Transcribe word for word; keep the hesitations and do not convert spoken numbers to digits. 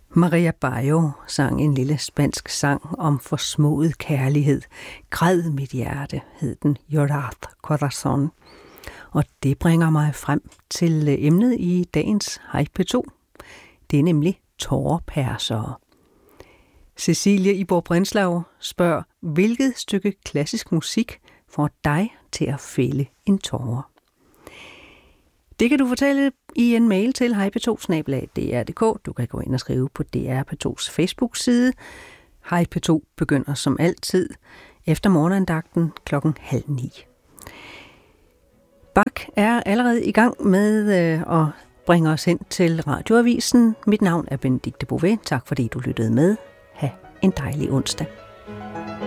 Maria Bayo sang en lille spansk sang om forsmået kærlighed. Græd mit hjerte, hed den, Llorad Corazón. Og det bringer mig frem til emnet i dagens Hej P to. Det er nemlig tårepersere. Cecilie Iborg Brinslav spørger, hvilket stykke klassisk musik får dig til at fælde en tåre? Det kan du fortælle i en mail til hej p to bindestreg d r punktum d k. Du kan gå ind og skrive på D R P to's Facebook-side. Hej P to begynder som altid efter morgenandagten klokken halv ni. Bak er allerede i gang med øh, at bringe os hen til radioavisen. Mit navn er Benedikte Bové. Tak fordi du lyttede med. Ha' en dejlig onsdag.